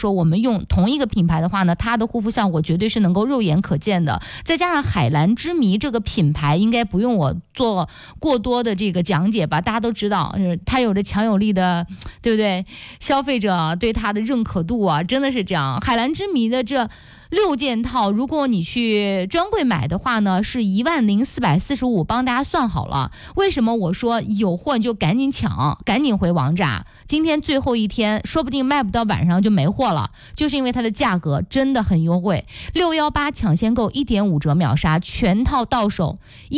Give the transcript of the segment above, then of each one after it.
说我们用同一个品牌的话呢，它的护肤效果绝对是能够肉眼可见的。再加上海蓝之谜这个品牌，应该不用我做过多的这个讲解吧，大家都知道，它有着强有力的，对不对？消费者对它的认可度啊，真的是这样。海蓝之谜的这6件套，如果你去专柜买的话呢，是10445，帮大家算好了。为什么我说有货你就赶紧抢，赶紧回王炸？今天最后一天，说不定卖不到晚上就没货了，就是因为它的价格真的很优惠。618抢先购1.5折秒杀，全套到手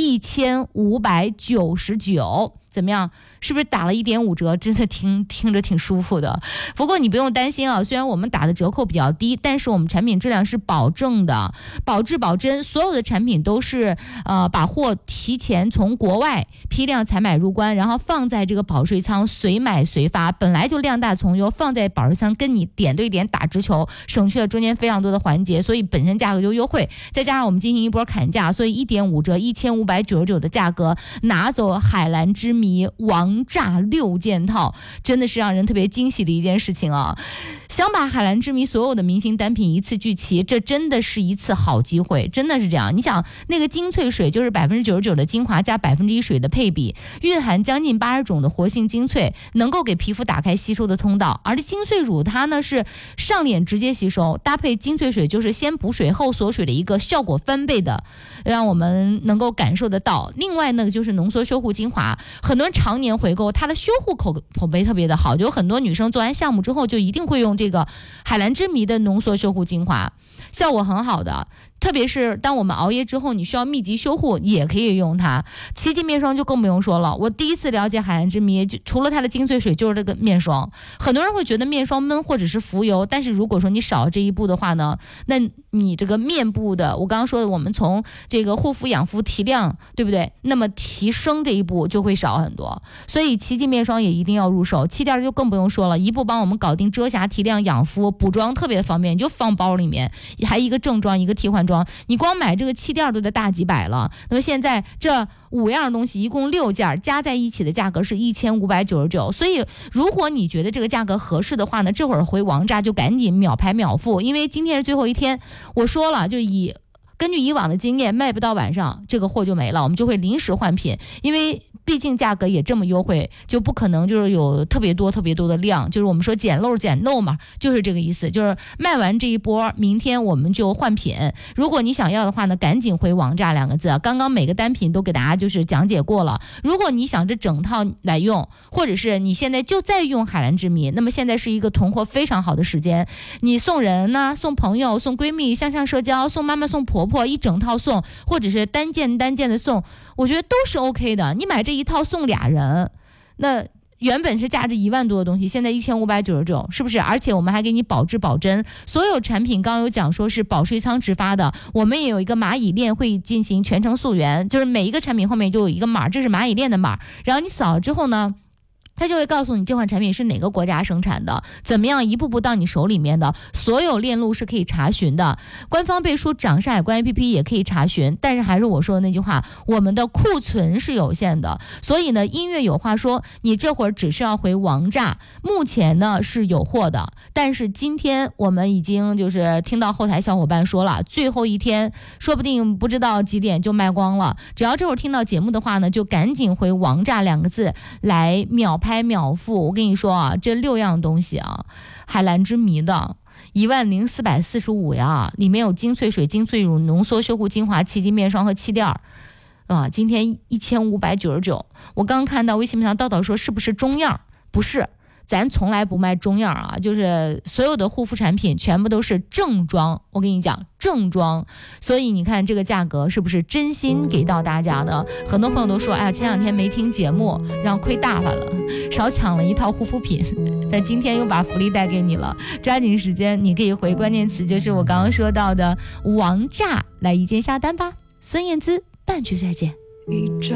1599，怎么样？是不是打了1.5折？真的听着挺舒服的。不过你不用担心啊，虽然我们打的折扣比较低，但是我们产品质量是保证的，保质保真。所有的产品都是把货提前从国外批量采买入关，然后放在这个保税仓随买随发，本来就量大从优，放在保税仓跟你点对点打直球，省去了中间非常多的环节，所以本身价格就优惠。再加上我们进行一波砍价，所以1.5折1599的价格拿走海蓝之谜王炸6件套，真的是让人特别惊喜的一件事情啊！想把海蓝之谜所有的明星单品一次聚齐，这真的是一次好机会，真的是这样。你想，那个精粹水就是99%的精华加1%水的配比，蕴含将近80种的活性精粹，能够给皮肤打开吸收的通道。而精粹乳它呢是上脸直接吸收，搭配精粹水就是先补水后锁水的一个效果翻倍的，让我们能够感受得到。另外呢就是浓缩修护精华，很多人常年回购，它的修护口碑特别的好，就有很多女生做完项目之后就一定会用这个海蓝之谜的浓缩修护精华，效果很好的。特别是当我们熬夜之后，你需要密集修护，也可以用它。奇迹面霜就更不用说了，我第一次了解海蓝之谜，就除了它的精粹水，就是这个面霜。很多人会觉得面霜闷或者是浮油，但是如果说你少了这一步的话呢，那你这个面部的，我刚刚说的，我们从这个护肤养肤提亮，对不对？那么提升这一步就会少很多。所以奇迹面霜也一定要入手，气垫就更不用说了，一步帮我们搞定遮瑕、提亮、养肤、补妆，特别方便，你就放包里面，还一个正装一个替换装。你光买这个气垫都得大几百了，那么现在这5样东西一共6件，加在一起的价格是1599。所以如果你觉得这个价格合适的话呢，这会儿回王炸就赶紧秒拍秒付，因为今天是最后一天。我说了，就根据以往的经验，卖不到晚上这个货就没了，我们就会临时换品，因为毕竟价格也这么优惠，就不可能就是有特别多的量，就是我们说捡漏嘛，就是这个意思，就是卖完这一波，明天我们就换品。如果你想要的话呢，赶紧回王炸2个字，刚刚每个单品都给大家就是讲解过了。如果你想这整套来用，或者是你现在就在用海蓝之谜，那么现在是一个囤货非常好的时间，你送人呢，送朋友，送闺蜜，向上社交，送妈妈，送婆婆，一整套送，或者是单件的送，我觉得都是 OK 的。你买这一套送俩人，那原本是价值1万多的东西，现在1599，是不是？而且我们还给你保质保真，所有产品刚刚有讲说是保税仓直发的，我们也有一个蚂蚁链会进行全程溯源，就是每一个产品后面就有一个码，这是蚂蚁链的码，然后你扫了之后呢，它就会告诉你这款产品是哪个国家生产的，怎么样一步步到你手里面的，所有链路是可以查询的。官方背书掌上海关 APP 也可以查询，但是还是我说的那句话，我们的库存是有限的，所以呢，音乐有话说，你这会儿只是要回王炸，目前呢是有货的，但是今天我们已经就是听到后台小伙伴说了，最后一天说不定不知道几点就卖光了，只要这会儿听到节目的话呢，就赶紧回王炸2个字来秒拍秒付。我跟你说啊，这6样东西啊，海蓝之谜的10445呀，里面有精粹水、精粹乳、浓缩修护精华、奇迹面霜和气垫啊，今天1599。我刚看到微信上道道说是不是中样？不是，咱从来不卖中样啊，就是所有的护肤产品全部都是正装，我跟你讲正装，所以你看这个价格是不是真心给到大家的？很多朋友都说，哎呀，前2天没听节目，让亏大发了，少抢了一套护肤品，但今天又把福利带给你了，抓紧时间，你可以回关键词就是我刚刚说到的王炸来一键下单吧。孙燕姿，半句再见。